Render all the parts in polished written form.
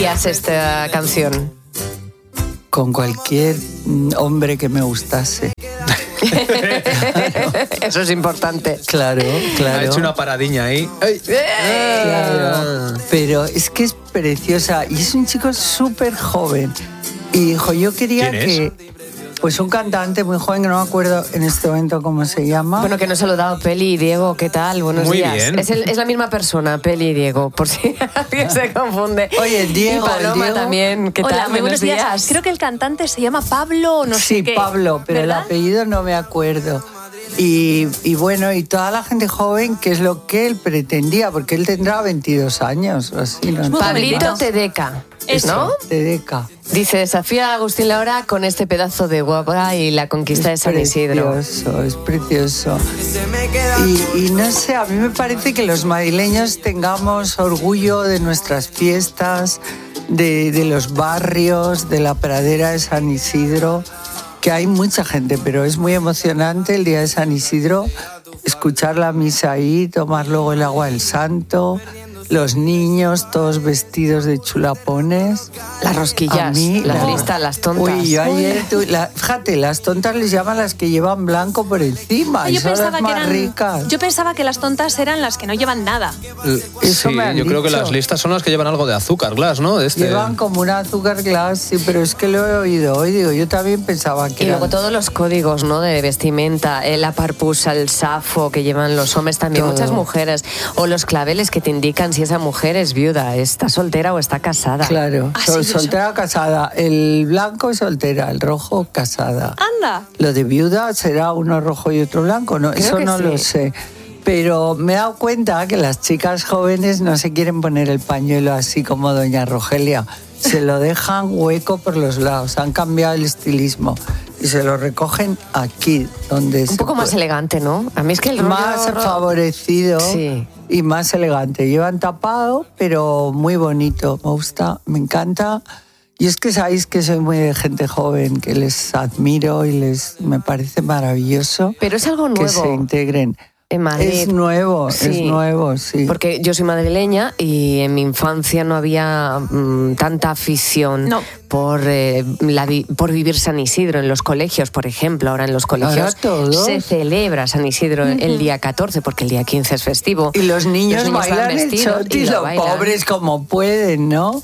cantarías esta canción? Con cualquier hombre que me gustase. Eso es importante. Claro. Ha hecho una paradiña ahí. Claro. Pero es que es preciosa y es un chico súper joven. Y hijo, yo quería ¿Quién es? Pues un cantante muy joven que no me acuerdo en este momento cómo se llama. Bueno, que nos ha saludado Peli y Diego. ¿Qué tal? Buenos Muy días. bien. Es la misma persona, Peli y Diego, por si alguien se confunde. Oye, Diego, Y Paloma Diego. también. ¿Qué Hola, tal? muy buenos días. Creo que el cantante se llama Pablo, no Sí, sé qué. Pablo, pero ¿verdad? el apellido no me acuerdo. Y bueno, y toda la gente joven, que es lo que él pretendía, porque él tendrá 22 años o así, ¿no? muy Pablito jovencito. Tedeca, ¿no? Tedeca. Dice, desafía a Agustín Laura con este pedazo de guapa y la conquista de San Isidro. Es precioso. Y no sé, a mí me parece que los madrileños tengamos orgullo de nuestras fiestas, de los barrios, de la pradera de San Isidro, que hay mucha gente, pero es muy emocionante el día de San Isidro, escuchar la misa ahí, tomar luego el agua del santo, los niños todos vestidos de chulapones. Las rosquillas, A mí, las no. listas, las tontas. Uy, yo ayer, fíjate, las tontas les llaman las que llevan blanco por encima, y son las más ricas. Yo pensaba que las tontas eran las que no llevan nada. Eso Sí, me han yo creo que dicho. las listas son las que llevan algo de azúcar glass, ¿no? De este... Llevan como un azúcar glass, sí, pero es que lo he oído hoy, digo, yo también pensaba que Y luego eran- todos los códigos, ¿no? De vestimenta, la parpusa, el safo que llevan los hombres también, Todo. muchas mujeres, o los claveles que te indican si esa mujer es viuda, está soltera o está casada. Claro, Ah, sí, yo soltera o casada. El blanco es soltera, el rojo casada. Anda. Lo de viuda será uno rojo y otro blanco, ¿no? Creo Eso que no sí. lo sé. Pero me he dado cuenta que las chicas jóvenes no se quieren poner el pañuelo así como doña Rogelia. Se lo dejan hueco por los lados. Han cambiado el estilismo. Y se lo recogen aquí, donde Un poco más elegante, ¿no? A mí es que el rollo más favorecido Sí. y más elegante. Llevan tapado, pero muy bonito. Me gusta, me encanta. Y es que sabéis que soy muy de gente joven, que les admiro y me parece maravilloso Pero es algo que se nuevo integren. en Madrid. Es nuevo, sí. Porque yo soy madrileña y en mi infancia no había tanta afición No. por vivir San Isidro en los colegios, por ejemplo. Ahora en los Ahora colegios todos. se celebra San Isidro el día 14 porque el día 15 es festivo. Y los niños van bailan el vestidos y chotis, lo los bailan. pobres como pueden, ¿no?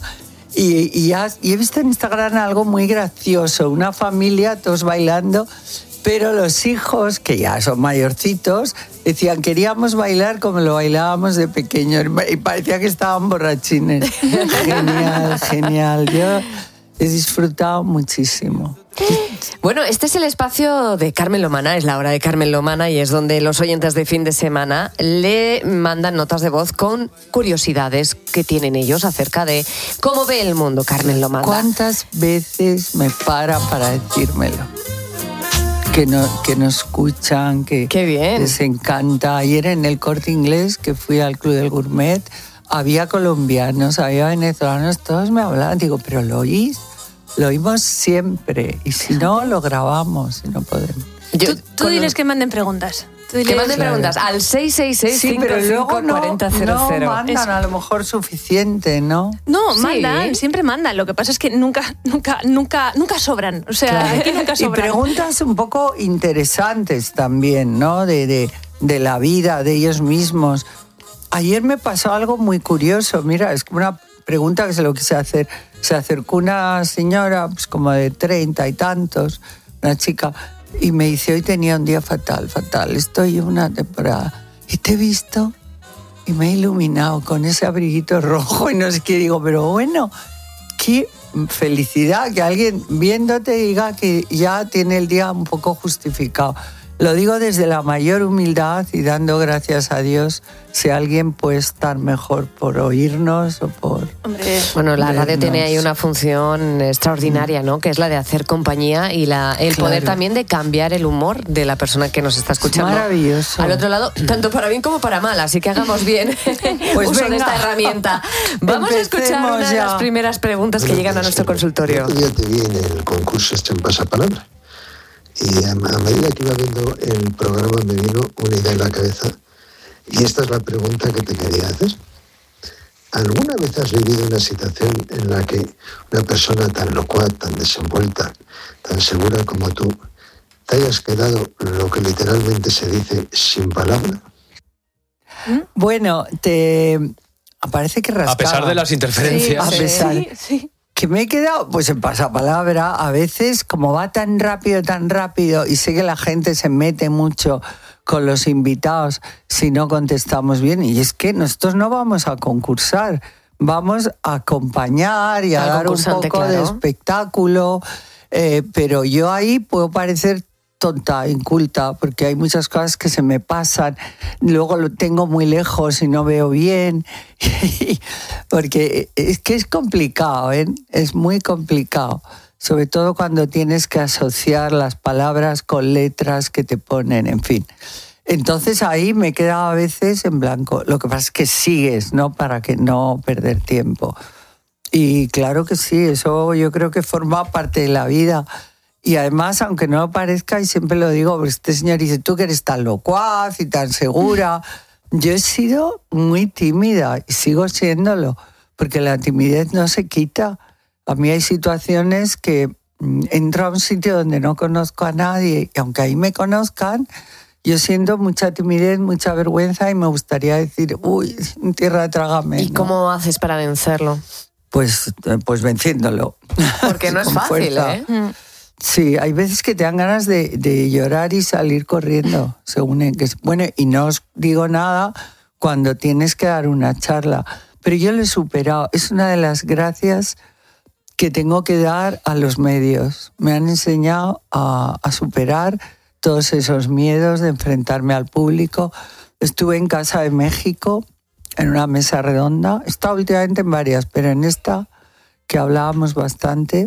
Y he visto en Instagram algo muy gracioso, una familia todos bailando, pero los hijos, que ya son mayorcitos, decían, queríamos bailar como lo bailábamos de pequeños, y parecía que estaban borrachines. Genial. Yo he disfrutado muchísimo. Bueno, este es el espacio de Carmen Lomana, es la hora de Carmen Lomana y es donde los oyentes de fin de semana le mandan notas de voz con curiosidades que tienen ellos acerca de cómo ve el mundo Carmen Lomana. ¿Cuántas veces me paran para decírmelo? Que no escuchan, que Qué bien. les encanta. Ayer en el Corte Inglés, que fui al Club del Gourmet, había colombianos, había venezolanos, todos me hablaban. Digo, ¿pero lo oís? Lo oímos siempre. Y si no, lo grabamos, si no podemos. Tú diles que manden preguntas. Tú Que diles- manden preguntas al 666 Sí, pero luego no 554000. mandan a lo mejor suficiente, ¿no? No, Sí. mandan, siempre mandan. Lo que pasa es que nunca sobran. O sea, aquí nunca Y sobran. preguntas un poco interesantes también, ¿no? De la vida, de ellos mismos. Ayer me pasó algo muy curioso. Mira, es una pregunta que se lo quise hacer. Se acercó una señora, pues como de 30 y tantos, una chica, y me dice, hoy tenía un día fatal. Estoy una temporada. Y te he visto y me he iluminado con ese abriguito rojo y no sé qué. Digo, pero bueno, qué felicidad que alguien viéndote diga que ya tiene el día un poco justificado. Lo digo desde la mayor humildad y dando gracias a Dios si alguien puede estar mejor por oírnos o por... Hombre, Bueno, la radio vernos. tiene ahí una función extraordinaria, ¿no? Que es la de hacer compañía y el Claro. poder también de cambiar el humor de la persona que nos está escuchando. Maravilloso. Al otro lado, tanto para bien como para mal, así que hagamos bien Pues uso de venga. esta herramienta. Vamos a escuchar Empecemos una de ya. las primeras preguntas que llegan a nuestro consultorio. El otro día te vi en el concurso en Pasapalabra. Y a medida que iba viendo el programa me vino una idea en la cabeza. Y esta es la pregunta que te quería hacer. ¿Alguna vez has vivido una situación en la que una persona tan locuaz, tan desenvuelta, tan segura como tú, te hayas quedado, lo que literalmente se dice, sin palabra? Bueno, parece que rascaba. A pesar de las interferencias. A pesar. Sí. Que me he quedado, pues en pasapalabra, a veces como va tan rápido, y sé que la gente se mete mucho con los invitados si no contestamos bien, y es que nosotros no vamos a concursar, vamos a acompañar y a dar un poco de espectáculo, pero yo ahí puedo parecer tonta, inculta, porque hay muchas cosas que se me pasan, luego lo tengo muy lejos y no veo bien, porque es que es complicado, ¿eh? Es muy complicado, sobre todo cuando tienes que asociar las palabras con letras que te ponen, en fin. Entonces ahí me he quedado a veces en blanco. Lo que pasa es que sigues, ¿no? Para que no perder tiempo. Y claro que sí, eso yo creo que forma parte de la vida. Y además, aunque no lo parezca, y siempre lo digo, porque este señor dice, tú que eres tan locuaz y tan segura. Yo he sido muy tímida y sigo siéndolo, porque la timidez no se quita. A mí hay situaciones que entro a un sitio donde no conozco a nadie, y aunque ahí me conozcan, yo siento mucha timidez, mucha vergüenza, y me gustaría decir, uy, tierra de trágame. ¿Y cómo haces para vencerlo? Pues venciéndolo. Porque no es fácil, ¿eh? Sí, hay veces que te dan ganas de llorar y salir corriendo, según en que... Bueno, y no os digo nada cuando tienes que dar una charla, pero yo lo he superado. Es una de las gracias que tengo que dar a los medios. Me han enseñado a superar todos esos miedos de enfrentarme al público. Estuve en Casa de México, en una mesa redonda. He estado últimamente en varias, pero en esta que hablábamos bastante,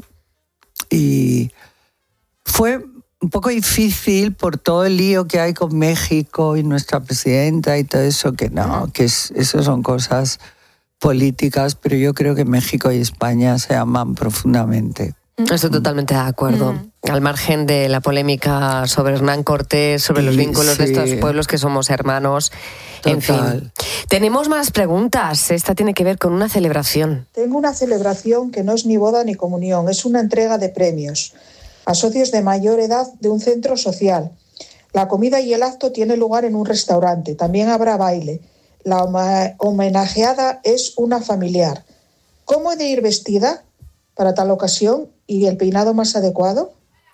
y fue un poco difícil por todo el lío que hay con México y nuestra presidenta y todo eso, que no, que eso son cosas políticas, pero yo creo que México y España se aman profundamente. Estoy totalmente de acuerdo. Al margen de la polémica sobre Hernán Cortés, sobre los vínculos de estos pueblos que somos hermanos, en fin. Tenemos más preguntas. Esta tiene que ver con una celebración. Tengo una celebración que no es ni boda ni comunión, es una entrega de premios a socios de mayor edad de un centro social. La comida y el acto tiene lugar en un restaurante. También habrá baile. La homenajeada es una familiar. ¿Cómo he de ir vestida para tal ocasión y el peinado más adecuado?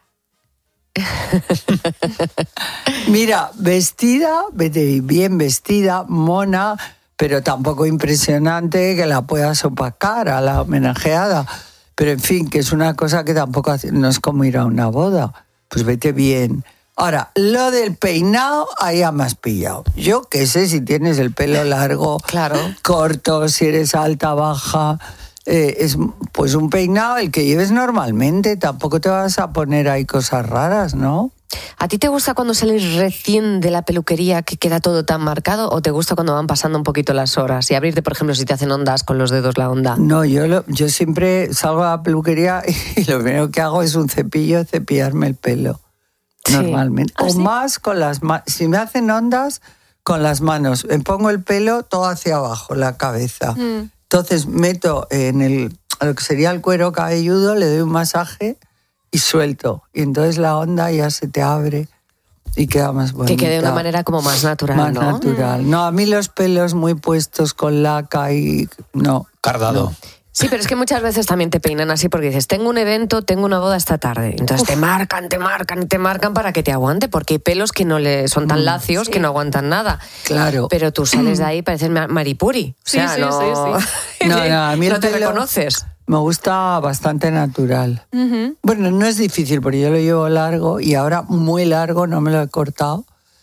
Mira, vestida, vete bien vestida, mona, pero tampoco impresionante que la puedas opacar a la homenajeada. Pero en fin, que es una cosa que tampoco no es como ir a una boda. Pues vete bien. Ahora, lo del peinado, ahí ya me has pillado. Yo qué sé si tienes el pelo largo, claro, corto, si eres alta, baja. Es pues un peinado el que lleves normalmente. Tampoco te vas a poner ahí cosas raras, ¿no? ¿A ti te gusta cuando sales recién de la peluquería que queda todo tan marcado, o te gusta cuando van pasando un poquito las horas y abrirte, por ejemplo, si te hacen ondas con los dedos la onda? No, yo siempre salgo a la peluquería y lo primero que hago es un cepillo, cepillarme el pelo, normalmente. O más con las manos. Si me hacen ondas, con las manos. Me pongo el pelo todo hacia abajo, la cabeza. Entonces meto en lo que sería el cuero cabelludo, le doy un masaje y suelto. Y entonces la onda ya se te abre y queda más bonita. Que quede de una manera como más natural, más ¿no? natural. No, a mí los pelos muy puestos con laca y... No. Cardado. No. Sí, pero es que muchas veces también te peinan así porque dices, tengo un evento, tengo una boda esta tarde. Entonces te marcan para que te aguante, porque hay pelos que no son tan lacios que no aguantan nada. Claro. Pero tú sales de ahí y pareces maripuri. O sea, sí. No, a mí no te pelo reconoces. Me gusta bastante natural. Bueno, no es difícil porque yo lo llevo largo y ahora muy largo, no me lo he cortado.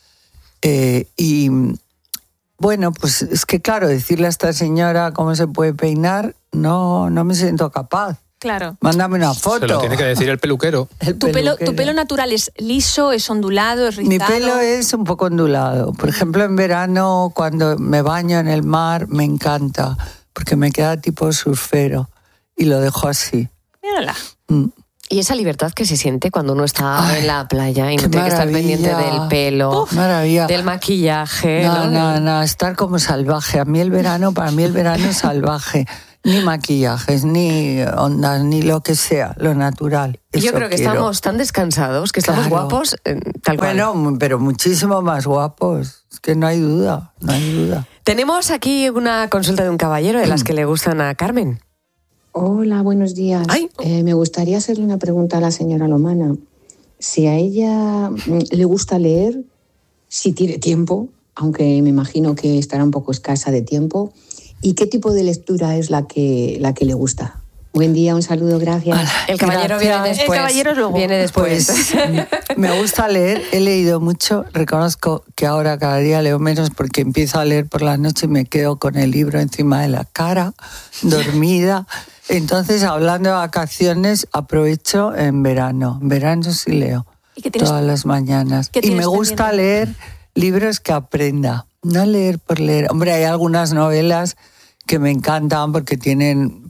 Y bueno, pues es que claro, decirle a esta señora cómo se puede peinar, no me siento capaz. Claro. Mándame una foto. Se lo tiene que decir el peluquero. ¿Tu pelo natural es liso, es ondulado, es rizado? Mi pelo es un poco ondulado. Por ejemplo, en verano, cuando me baño en el mar, me encanta, porque me queda tipo surfero y lo dejo así. Mírala. Y esa libertad que se siente cuando uno está en la playa y no tiene que estar pendiente del pelo, maravilla. del maquillaje. No, estar como salvaje. Para mí el verano es salvaje. Ni maquillajes, ni ondas, ni lo que sea, lo natural. Yo creo que estamos tan descansados, que estamos guapos, tal cual. Bueno, pero muchísimo más guapos. Es que no hay duda. Tenemos aquí una consulta de un caballero de las que le gustan a Carmen. Hola, buenos días. Me gustaría hacerle una pregunta a la señora Lomana. Si a ella le gusta leer, si tiene tiempo, aunque me imagino que estará un poco escasa de tiempo, ¿y qué tipo de lectura es la que le gusta? Buen día, un saludo, gracias. El caballero viene después. El caballero luego. Viene después. Pues, me gusta leer, he leído mucho, reconozco que ahora cada día leo menos porque empiezo a leer por la noche y me quedo con el libro encima de la cara, dormida. Entonces, hablando de vacaciones, aprovecho en verano. En verano sí leo, todas las mañanas. Y me gusta leer libros que aprenda, no leer por leer. Hombre, hay algunas novelas que me encantan porque tienen,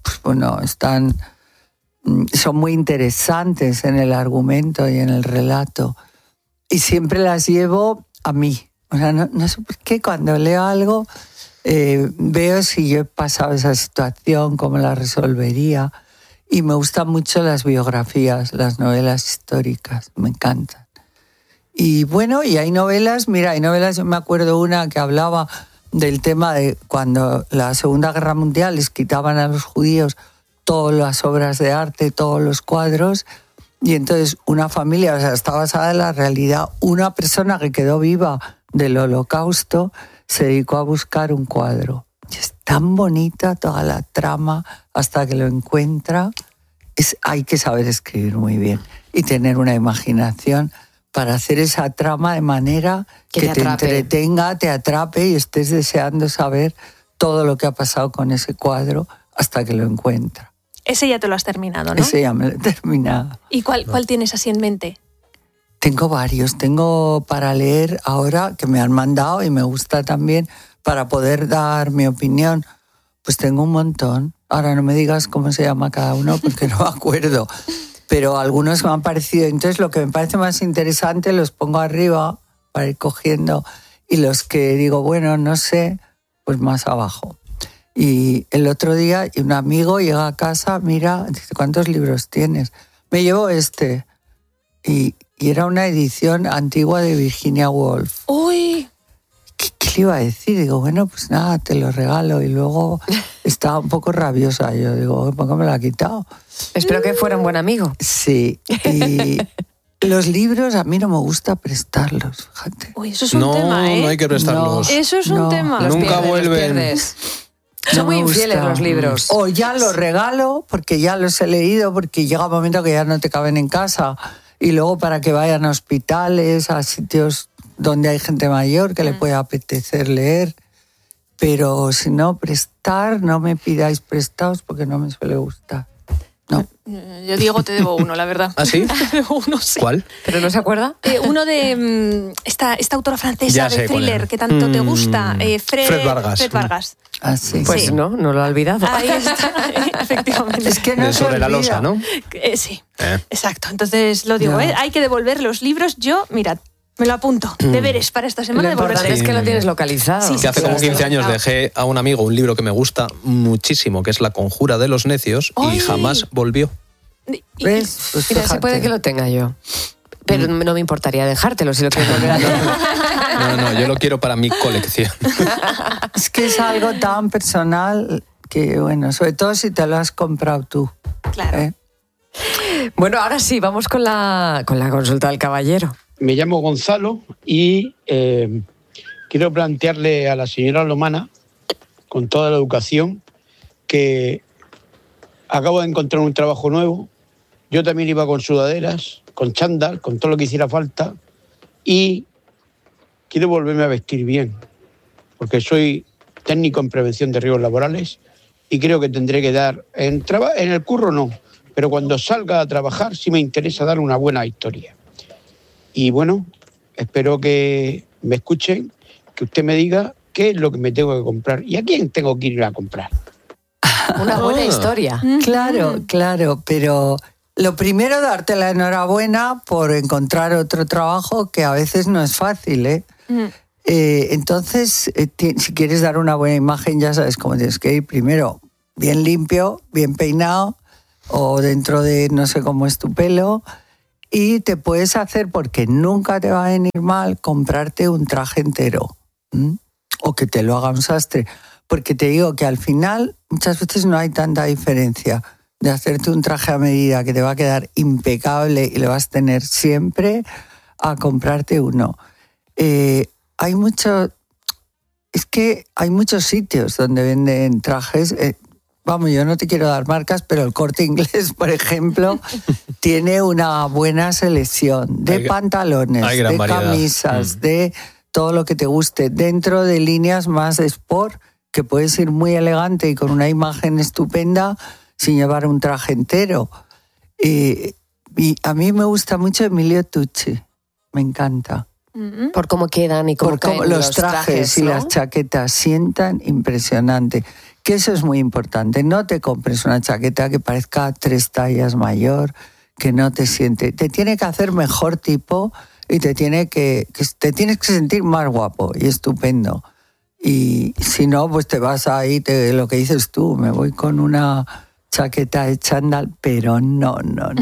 son muy interesantes en el argumento y en el relato. Y siempre las llevo a mí. O sea, no sé por qué cuando leo algo veo si yo he pasado esa situación, cómo la resolvería. Y me gustan mucho las biografías, las novelas históricas, me encantan. Y bueno, y hay novelas, yo me acuerdo una que hablaba del tema de cuando la Segunda Guerra Mundial les quitaban a los judíos todas las obras de arte, todos los cuadros, y entonces una familia, está basada en la realidad, una persona que quedó viva del Holocausto se dedicó a buscar un cuadro. Y es tan bonita toda la trama hasta que lo encuentra. Hay que saber escribir muy bien y tener una imaginación para hacer esa trama de manera que te entretenga, te atrape y estés deseando saber todo lo que ha pasado con ese cuadro hasta que lo encuentra. Ese ya te lo has terminado, ¿no? Ese ya me lo he terminado. ¿Y cuál tienes así en mente? Tengo varios. Tengo para leer ahora que me han mandado y me gusta también para poder dar mi opinión. Pues tengo un montón. Ahora no me digas cómo se llama cada uno porque no me acuerdo. Pero algunos me han parecido. Entonces lo que me parece más interesante los pongo arriba para ir cogiendo y los que digo, bueno, no sé, pues más abajo. Y el otro día un amigo llega a casa, mira, dice, ¿cuántos libros tienes? Me llevo este. Y era una edición antigua de Virginia Woolf. ¡Uy! ¿Qué le iba a decir? Digo, bueno, pues nada, te lo regalo. Y luego estaba un poco rabiosa. Yo digo, ¿por qué me lo ha quitado? Espero que fuera un buen amigo. Sí. Y los libros a mí no me gusta prestarlos, fíjate. Uy, eso es un tema, ¿eh? No hay que prestarlos. Eso es un tema. Nunca vuelven. Son muy infieles los libros. O ya los regalo, porque ya los he leído, porque llega un momento que ya no te caben en casa. Y luego para que vayan a hospitales, a sitios donde hay gente mayor que le puede apetecer leer. Pero si no, prestar, no me pidáis prestados porque no me suele gustar. No. Yo, Diego, te debo uno, la verdad. ¿Ah, sí? Uno, sí. ¿Cuál? ¿Pero no se acuerda? Uno de esta autora francesa Ya de sé cuál thriller es. que tanto te gusta. Fred Vargas. Fred Vargas. Ah, sí. Pues Sí. no lo ha olvidado. Ahí está, efectivamente. Es que no De se sobre la olvida. losa, ¿no? Sí, exacto. Entonces lo digo, Ya. hay que devolver los libros. Yo, mirad, me lo apunto. Deberes para esta Lo semana, importante devolver. es que lo tienes localizado. Sí, Que hace como 15 años dejé a un amigo un libro que me gusta muchísimo, que es La Conjura de los Necios, ¡Ay! y jamás volvió. ¿Ves? Pues Mira, se fíjate. puede que lo tenga yo. Pero no me importaría dejártelo si lo quieres volver a leer. No, yo lo quiero para mi colección. Es que es algo tan personal que, bueno, sobre todo si te lo has comprado tú. Claro. ¿eh? Bueno, ahora sí, vamos con la consulta del caballero. Me llamo Gonzalo y quiero plantearle a la señora Lomana, con toda la educación, que acabo de encontrar un trabajo nuevo. Yo también iba con sudaderas, con chándal, con todo lo que hiciera falta, y quiero volverme a vestir bien, porque soy técnico en prevención de riesgos laborales y creo que tendré que dar, en el curro no, pero cuando salga a trabajar sí me interesa dar una buena historia. Y bueno, espero que me escuchen, que usted me diga qué es lo que me tengo que comprar y a quién tengo que ir a comprar. Una buena historia. Claro, pero Lo primero, darte la enhorabuena por encontrar otro trabajo que a veces no es fácil, ¿eh? Entonces, si quieres dar una buena imagen, ya sabes cómo tienes que ir. Primero, bien limpio, bien peinado, o dentro de no sé cómo es tu pelo. Y te puedes hacer, porque nunca te va a venir mal, comprarte un traje entero. O que te lo haga un sastre. Porque te digo que al final, muchas veces no hay tanta diferencia de hacerte un traje a medida que te va a quedar impecable y lo vas a tener siempre, a comprarte uno. Hay muchos sitios donde venden trajes. Vamos, yo no te quiero dar marcas, pero el Corte Inglés, por ejemplo, tiene una buena selección de pantalones, de camisas, de todo lo que te guste, dentro de líneas más de sport, que puedes ir muy elegante y con una imagen estupenda sin llevar un traje entero. Y a mí me gusta mucho Emilio Tucci, me encanta. Por cómo quedan y cómo caen los trajes, ¿no? Y las chaquetas sientan impresionante. Que eso es muy importante. No te compres una chaqueta que parezca 3 tallas mayor, que no te siente. Te tiene que hacer mejor tipo y te tienes que sentir más guapo y estupendo. Y si no, pues te vas ahí, lo que dices tú, me voy con una chaqueta de chándal, pero no.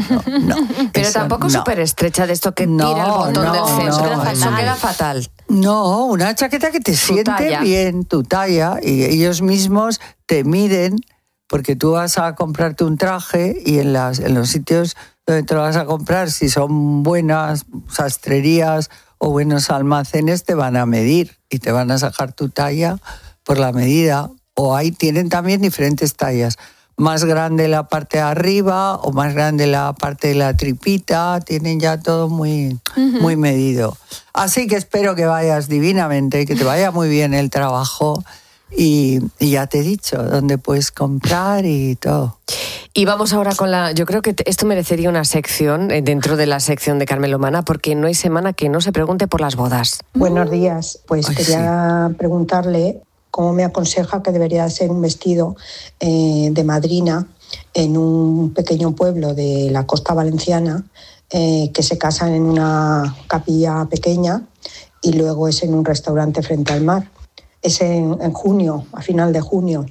Pero tampoco súper estrecha, de esto que tira el botón del centro. Eso queda fatal. No, una chaqueta que te siente bien, tu talla, y ellos mismos te miden, porque tú vas a comprarte un traje y en los sitios donde te lo vas a comprar, si son buenas sastrerías o buenos almacenes, te van a medir y te van a sacar tu talla por la medida. O ahí tienen también diferentes tallas. Más grande la parte de arriba o más grande la parte de la tripita, tienen ya todo muy medido. Así que espero que vayas divinamente, que te vaya muy bien el trabajo y ya te he dicho dónde puedes comprar y todo. Y vamos ahora con yo creo que esto merecería una sección dentro de la sección de Carmen Lomana, porque no hay semana que no se pregunte por las bodas. Buenos días, pues quería preguntarle cómo me aconseja que debería ser un vestido de madrina en un pequeño pueblo de la costa valenciana, que se casan en una capilla pequeña y luego es en un restaurante frente al mar. Es en junio, a final de junio.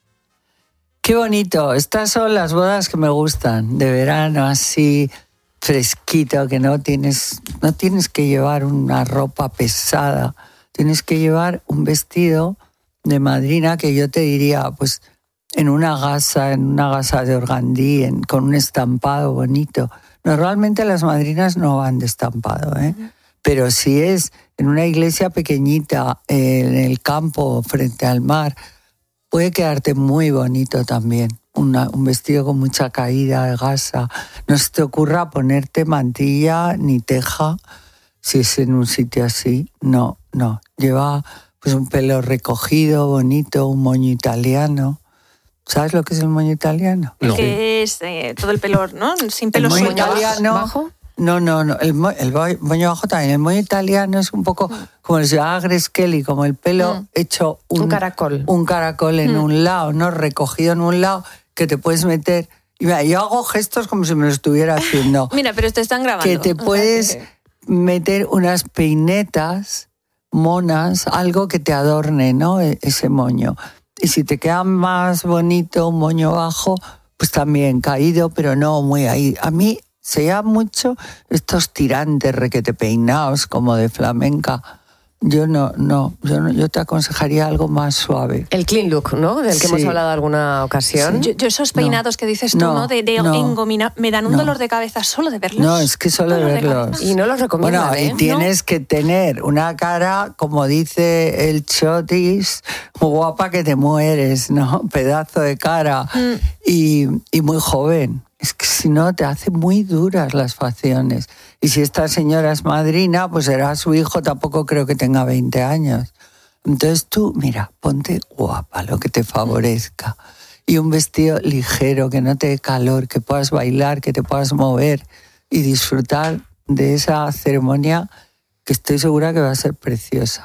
Qué bonito. Estas son las bodas que me gustan, de verano, así fresquito, que no tienes que llevar una ropa pesada, tienes que llevar un vestido de madrina que yo te diría, pues en una gasa de organdí, con un estampado bonito. Normalmente las madrinas no van de estampado, pero si es en una iglesia pequeñita, en el campo, frente al mar, puede quedarte muy bonito también. Un vestido con mucha caída de gasa. No se te ocurra ponerte mantilla ni teja si es en un sitio así. No. Lleva pues un pelo recogido, bonito, un moño italiano. ¿Sabes lo que es el moño italiano? No. Que es todo el pelo, ¿no? Sin pelo suelto. ¿El moño italiano, bajo? No. El moño bajo también. El moño italiano es un poco como el de Grace Kelly, como el pelo hecho un caracol. Un caracol en un lado, ¿no? Recogido en un lado, que te puedes meter. Y mira, yo hago gestos como si me lo estuviera haciendo. Mira, pero te están grabando. Que te puedes meter unas peinetas monas, algo que te adorne, ¿no? Ese moño. Y si te queda más bonito un moño bajo, pues también caído, pero no muy ahí. A mí se llama mucho estos tirantes requete peinados como de flamenca. Yo yo te aconsejaría algo más suave. El clean look, ¿no? Del que hemos hablado alguna ocasión. Sí. Yo esos peinados que dices tú, ¿no? De engomina, me dan un dolor de cabeza solo de verlos. No, es que solo de verlos. Y no los recomiendo. Bueno, y tienes que tener una cara, como dice el Chotis, muy guapa que te mueres, ¿no? Pedazo de cara. Y muy joven. Es que si no te hace muy duras las facciones. Y si esta señora es madrina, pues será su hijo, tampoco creo que tenga 20 años. Entonces tú, mira, ponte guapa, lo que te favorezca. Y un vestido ligero, que no te dé calor, que puedas bailar, que te puedas mover y disfrutar de esa ceremonia que estoy segura que va a ser preciosa.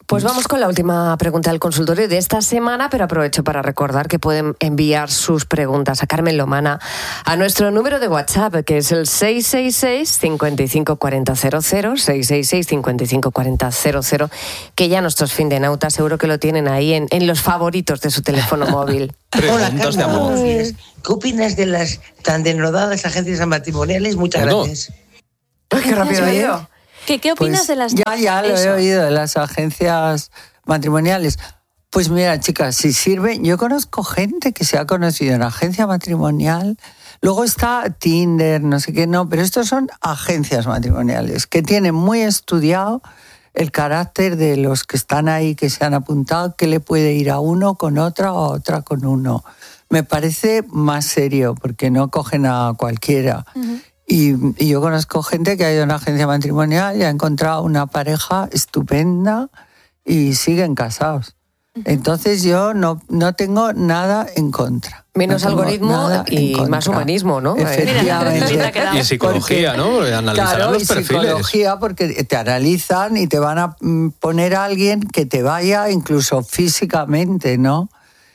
Pues vamos con la última pregunta del consultorio de esta semana, pero aprovecho para recordar que pueden enviar sus preguntas a Carmen Lomana a nuestro número de WhatsApp, que es el 666 55 40 00, 666 55 40 00, que ya nuestros findenautas seguro que lo tienen ahí en los favoritos de su teléfono móvil. Hola, Carmen. ¿Qué opinas de las tan denodadas agencias matrimoniales? Muchas gracias. Qué rápido ha ido. ¿Qué opinas de las... Ya lo he oído, de las agencias matrimoniales. Pues mira, chicas, si sirve... Yo conozco gente que se ha conocido en agencia matrimonial. Luego está Tinder, no sé qué, no, pero estos son agencias matrimoniales que tienen muy estudiado el carácter de los que están ahí, que se han apuntado, que le puede ir a uno con otra o a otra con uno. Me parece más serio, porque no cogen a cualquiera. Uh-huh. Y yo conozco gente que ha ido a una agencia matrimonial y ha encontrado una pareja estupenda y siguen casados. Entonces yo no tengo nada en contra. Menos algoritmo y más humanismo, ¿no? Efectivamente. Y psicología, ¿no? Analizar los perfiles. Psicología, porque te analizan y te van a poner a alguien que te vaya incluso físicamente, ¿no?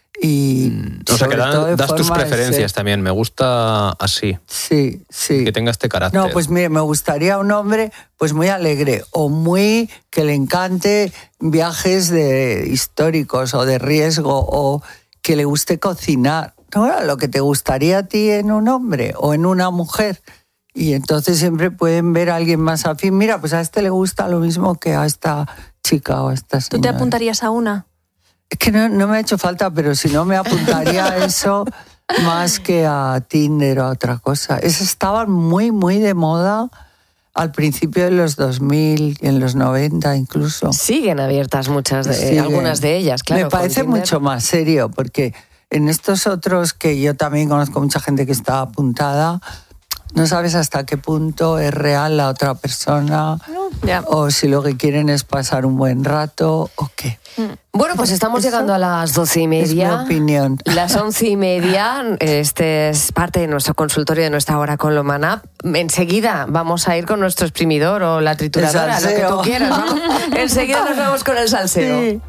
Y o sea, que das tus preferencias también. Me gusta así. Sí. Que tenga este carácter. No, pues mire, me gustaría un hombre pues muy alegre o muy que le encante viajes históricos o de riesgo o que le guste cocinar. No, lo que te gustaría a ti en un hombre o en una mujer. Y entonces siempre pueden ver a alguien más afín. Mira, pues a este le gusta lo mismo que a esta chica o a esta señora. ¿Tú te apuntarías a una? Es que no me ha hecho falta, pero si no me apuntaría a eso más que a Tinder o a otra cosa. Esas estaban muy, muy de moda al principio de los 2000 y en los 90 incluso. Siguen abiertas algunas de ellas, claro. Me parece mucho más serio, porque en estos otros que yo también conozco mucha gente que está apuntada, no sabes hasta qué punto es real la otra persona o si lo que quieren es pasar un buen rato o qué. Bueno, pues estamos llegando a las 12:30. Es mi opinión. Las 11:30. Este es parte de nuestro consultorio, de nuestra hora con Lomana. Enseguida vamos a ir con nuestro exprimidor o la trituradora, lo que tú quieras. Vamos. Enseguida nos vemos con el salseo. Sí.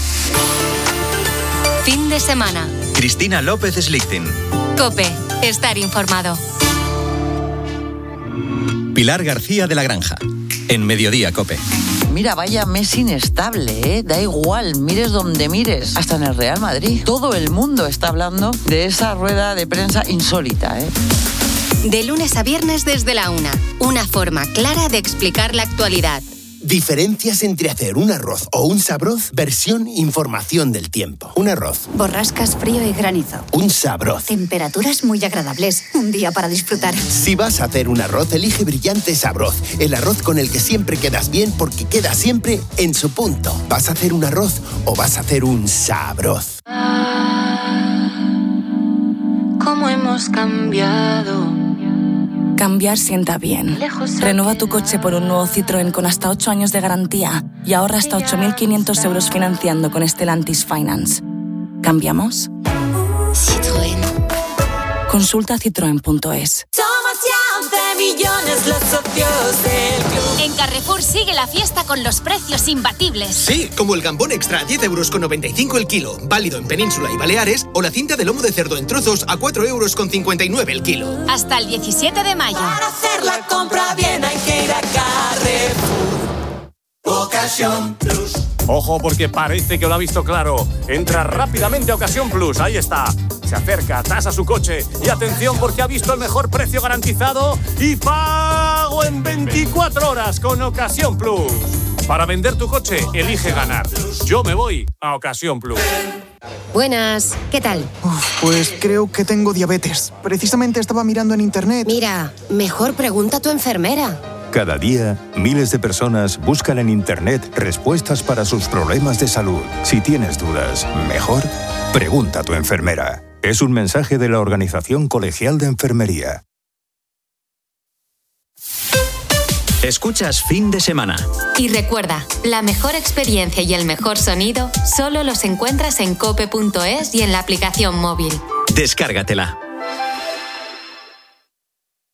Fin de semana. Cristina López Slichting. COPE. Estar informado. Pilar García de la Granja. En Mediodía COPE. Mira, vaya mes inestable, ¿eh? Da igual, mires donde mires. Hasta en el Real Madrid. Todo el mundo está hablando de esa rueda de prensa insólita, ¿eh? De lunes a viernes desde la 1. Una forma clara de explicar la actualidad. Diferencias entre hacer un arroz o un sabroz, versión información del tiempo. Un arroz. Borrascas, frío y granizo. Un sabroz. Temperaturas muy agradables. Un día para disfrutar. Si vas a hacer un arroz, elige Brillante Sabroz. El arroz con el que siempre quedas bien porque queda siempre en su punto. ¿Vas a hacer un arroz o vas a hacer un sabroz? ¿Cómo hemos cambiado? Cambiar sienta bien. Renueva tu coche por un nuevo Citroën con hasta 8 años de garantía y ahorra hasta 8.500 euros financiando con Stellantis Finance. ¿Cambiamos? Citroën. Consulta citroen.es. Somos ya 11 millones los socios del club. En Carrefour sigue la fiesta con los precios imbatibles. Sí, como el gambón extra a 10,95 € el kilo, válido en Península y Baleares, o la cinta de lomo de cerdo en trozos a 4,59 € el kilo. Hasta el 17 de mayo. Para hacer la compra bien hay que ir a Carrefour. Ocasión Plus. Ojo, porque parece que lo ha visto claro. Entra rápidamente a Ocasión Plus, ahí está. Se acerca, tasa su coche y atención porque ha visto el mejor precio garantizado y pago en 24 horas con Ocasión Plus. Para vender tu coche, elige ganar. Yo me voy a Ocasión Plus. Buenas, ¿qué tal? Pues creo que tengo diabetes. Precisamente estaba mirando en internet. Mira, mejor pregunta a tu enfermera. Cada día, miles de personas buscan en internet respuestas para sus problemas de salud. Si tienes dudas, mejor pregunta a tu enfermera. Es un mensaje de la Organización Colegial de Enfermería. Escuchas Fin de Semana. Y recuerda, la mejor experiencia y el mejor sonido solo los encuentras en cope.es y en la aplicación móvil. Descárgatela.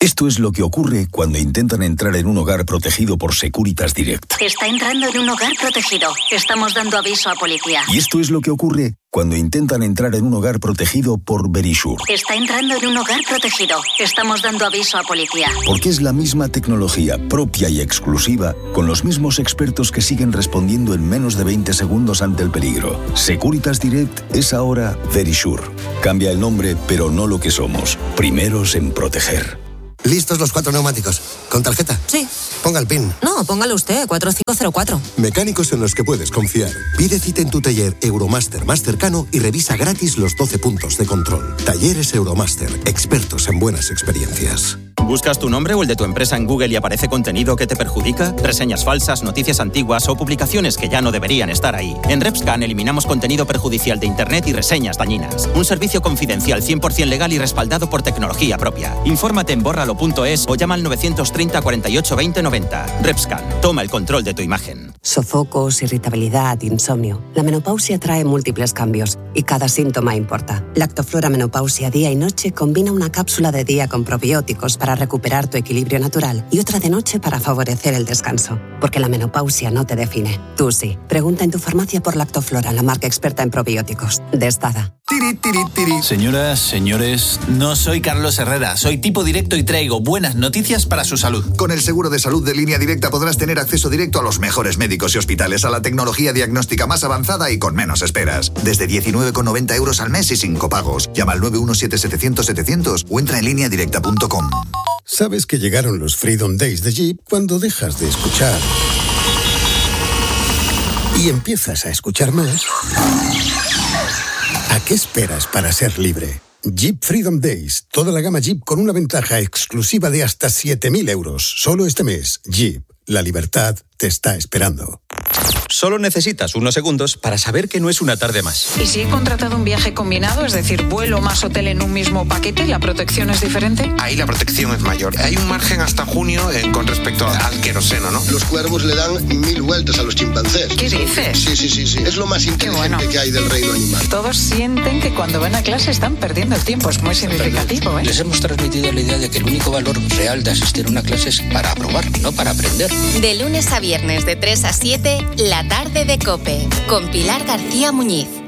Esto es lo que ocurre cuando intentan entrar en un hogar protegido por Securitas Direct. Está entrando en un hogar protegido. Estamos dando aviso a policía. Y esto es lo que ocurre cuando intentan entrar en un hogar protegido por Verisure. Está entrando en un hogar protegido. Estamos dando aviso a policía. Porque es la misma tecnología propia y exclusiva, con los mismos expertos que siguen respondiendo en menos de 20 segundos ante el peligro. Securitas Direct es ahora Verisure. Cambia el nombre, pero no lo que somos. Primeros en proteger. ¿Listos los 4 neumáticos? ¿Con tarjeta? Sí. Ponga el PIN. No, póngalo usted, 4504. Mecánicos en los que puedes confiar. Pide cita en tu taller Euromaster más cercano y revisa gratis los 12 puntos de control. Talleres Euromaster, expertos en buenas experiencias. ¿Buscas tu nombre o el de tu empresa en Google y aparece contenido que te perjudica? Reseñas falsas, noticias antiguas o publicaciones que ya no deberían estar ahí. En RepScan eliminamos contenido perjudicial de Internet y reseñas dañinas. Un servicio confidencial 100% legal y respaldado por tecnología propia. Infórmate en bórralo.es o llama al 930 48 20 90. RepScan, toma el control de tu imagen. Sofocos, irritabilidad, insomnio. La menopausia trae múltiples cambios y cada síntoma importa. Lactoflora Menopausia Día y Noche combina una cápsula de día con probióticos para recuperar tu equilibrio natural y otra de noche para favorecer el descanso. Porque la menopausia no te define. Tú sí. Pregunta en tu farmacia por Lactoflora, la marca experta en probióticos. Destada. Señoras, señores, no soy Carlos Herrera, soy tipo directo y traigo buenas noticias para su salud. Con el seguro de salud de Línea Directa podrás tener acceso directo a los mejores médicos y hospitales, a la tecnología diagnóstica más avanzada y con menos esperas. Desde 19,90 € al mes y sin copagos. Llama al 917-700-700 o entra en lineadirecta.com. ¿Sabes que llegaron los Freedom Days de Jeep cuando dejas de escuchar y empiezas a escuchar más? ¿A qué esperas para ser libre? Jeep Freedom Days. Toda la gama Jeep con una ventaja exclusiva de hasta 7.000 €. Solo este mes. Jeep. La libertad te está esperando. Solo necesitas unos segundos para saber que no es una tarde más. ¿Y si he contratado un viaje combinado, es decir, vuelo más hotel en un mismo paquete, la protección es diferente? Ahí la protección es mayor. Hay un margen hasta junio con respecto al queroseno, ¿no? Los cuervos le dan 1000 vueltas a los chimpancés. ¿Qué dices? Sí. Es lo más inteligente que hay del reino animal. Todos sienten que cuando van a clase están perdiendo el tiempo. Es muy significativo, ¿eh? Les hemos transmitido la idea de que el único valor real de asistir a una clase es para aprobar, no para aprender. De lunes a viernes de 3 a 7, La Tarde de COPE, con Pilar García Muñiz.